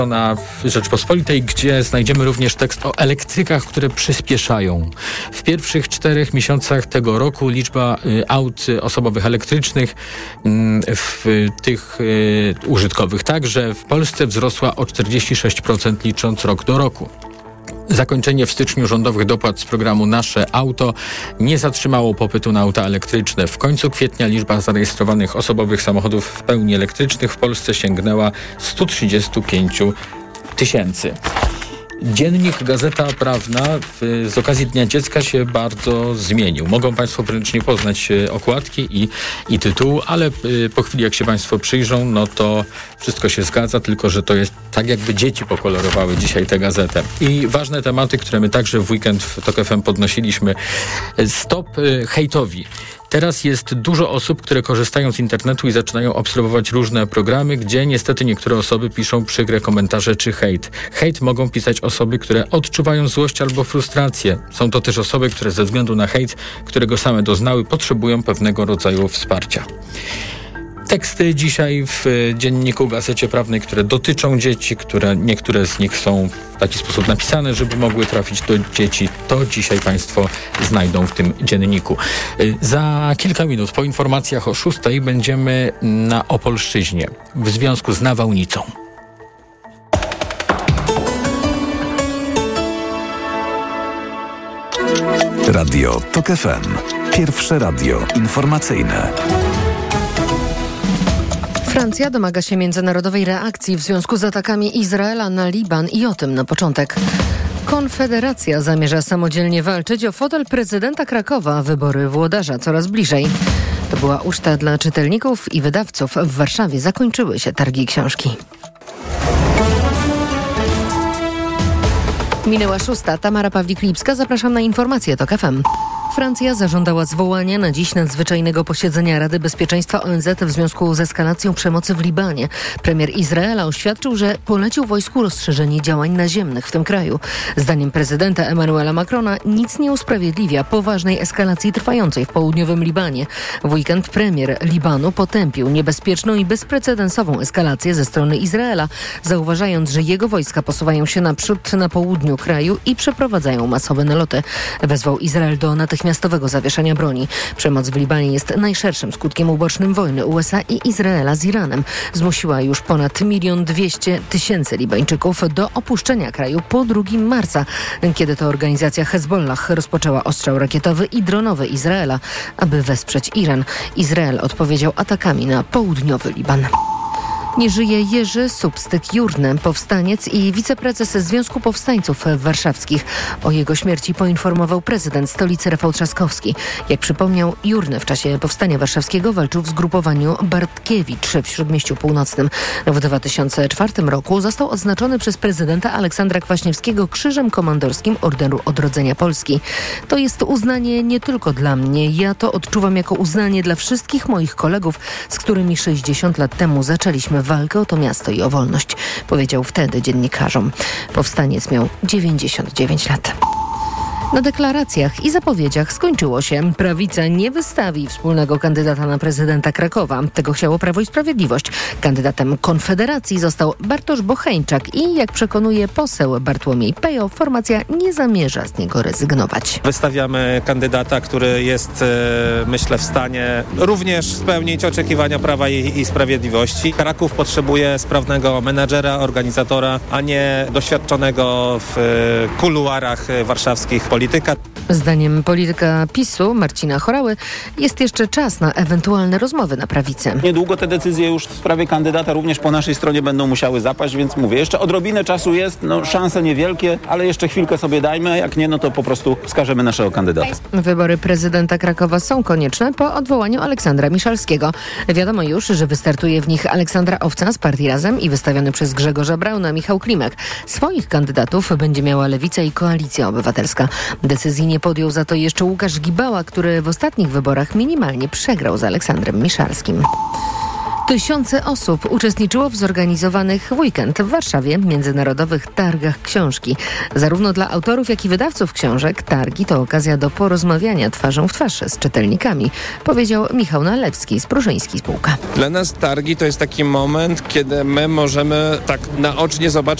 na Rzeczpospolitej, gdzie znajdziemy również tekst o elektrykach, które przyspieszają. W pierwszych 4 miesiącach tego roku liczba aut osobowych elektrycznych, tych użytkowych także, w Polsce wzrosła o 46% licząc rok do roku. Zakończenie w styczniu rządowych dopłat z programu Nasze Auto nie zatrzymało popytu na auta elektryczne. W końcu kwietnia liczba zarejestrowanych osobowych samochodów w pełni elektrycznych w Polsce sięgnęła 135 000. Dziennik Gazeta Prawna z okazji Dnia Dziecka się bardzo zmienił. Mogą Państwo wręcz nie poznać okładki i tytułu, ale po chwili jak się Państwo przyjrzą, no to wszystko się zgadza, tylko że to jest tak jakby dzieci pokolorowały dzisiaj tę gazetę. I ważne tematy, które my także w weekend w TOK FM podnosiliśmy. Stop hejtowi. Teraz jest dużo osób, które korzystają z internetu i zaczynają obserwować różne programy, gdzie niestety niektóre osoby piszą przykre komentarze czy hejt. Hejt mogą pisać osoby, które odczuwają złość albo frustrację. Są to też osoby, które ze względu na hejt, którego same doznały, potrzebują pewnego rodzaju wsparcia. Teksty dzisiaj w dzienniku Gazecie Prawnej, które dotyczą dzieci, niektóre z nich są w taki sposób napisane, żeby mogły trafić do dzieci, to dzisiaj Państwo znajdą w tym dzienniku. Za kilka minut po informacjach o 6:00 będziemy na Opolszczyźnie w związku z nawałnicą. Radio TOK FM. Pierwsze radio informacyjne. Francja domaga się międzynarodowej reakcji w związku z atakami Izraela na Liban i o tym na początek. Konfederacja zamierza samodzielnie walczyć o fotel prezydenta Krakowa. Wybory włodarza coraz bliżej. To była uczta dla czytelników i wydawców. W Warszawie zakończyły się targi książki. Minęła 6:00. Tamara Pawlik-Lipska. Zapraszam na informacje TOK FM. Francja zażądała zwołania na dziś nadzwyczajnego posiedzenia Rady Bezpieczeństwa ONZ w związku z eskalacją przemocy w Libanie. Premier Izraela oświadczył, że polecił wojsku rozszerzenie działań naziemnych w tym kraju. Zdaniem prezydenta Emmanuela Macrona nic nie usprawiedliwia poważnej eskalacji trwającej w południowym Libanie. W weekend premier Libanu potępił niebezpieczną i bezprecedensową eskalację ze strony Izraela, zauważając, że jego wojska posuwają się naprzód na południu kraju i przeprowadzają masowe naloty. Wezwał Izrael do natychmiastowego zawieszenia broni. Przemoc w Libanie jest najszerszym skutkiem ubocznym wojny USA i Izraela z Iranem. Zmusiła już ponad 1,2 miliona Libańczyków do opuszczenia kraju po 2 marca, kiedy to organizacja Hezbollah rozpoczęła ostrzał rakietowy i dronowy Izraela, aby wesprzeć Iran. Izrael odpowiedział atakami na południowy Liban. Nie żyje Jerzy Substyk-Jurny, powstaniec i wiceprezes Związku Powstańców Warszawskich. O jego śmierci poinformował prezydent stolicy Rafał Trzaskowski. Jak przypomniał, Jurny w czasie Powstania Warszawskiego walczył w zgrupowaniu Bartkiewicz w Śródmieściu Północnym. W 2004 roku został odznaczony przez prezydenta Aleksandra Kwaśniewskiego Krzyżem Komandorskim Orderu Odrodzenia Polski. To jest uznanie nie tylko dla mnie. Ja to odczuwam jako uznanie dla wszystkich moich kolegów, z którymi 60 lat temu zaczęliśmy walkę o to miasto i o wolność, powiedział wtedy dziennikarzom. Powstaniec miał 99 lat. Na deklaracjach i zapowiedziach skończyło się. Prawica nie wystawi wspólnego kandydata na prezydenta Krakowa. Tego chciało Prawo i Sprawiedliwość. Kandydatem Konfederacji został Bartosz Bocheńczak i jak przekonuje poseł Bartłomiej Pejo, formacja nie zamierza z niego rezygnować. Wystawiamy kandydata, który jest, myślę, w stanie również spełnić oczekiwania Prawa i Sprawiedliwości. Kraków potrzebuje sprawnego menadżera, organizatora, a nie doświadczonego w kuluarach warszawskich polityka. Zdaniem polityka PiS-u Marcina Chorały jest jeszcze czas na ewentualne rozmowy na prawicy. Niedługo te decyzje już w sprawie kandydata również po naszej stronie będą musiały zapaść, więc mówię, jeszcze odrobinę czasu jest, szanse niewielkie, ale jeszcze chwilkę sobie dajmy, a jak nie, to po prostu wskażemy naszego kandydata. Wybory prezydenta Krakowa są konieczne po odwołaniu Aleksandra Miszalskiego. Wiadomo już, że wystartuje w nich Aleksandra Owca z partii Razem i wystawiony przez Grzegorza Brauna Michał Klimek. Swoich kandydatów będzie miała Lewica i Koalicja Obywatelska. Decyzji nie podjął za to jeszcze Łukasz Gibała, który w ostatnich wyborach minimalnie przegrał z Aleksandrem Miszalskim. Tysiące osób uczestniczyło w zorganizowanych w weekend w Warszawie międzynarodowych targach książki. Zarówno dla autorów, jak i wydawców książek targi to okazja do porozmawiania twarzą w twarz z czytelnikami, powiedział Michał Nalewski z Pruszyński Spółka. Dla nas targi to jest taki moment, kiedy my możemy tak naocznie zobaczyć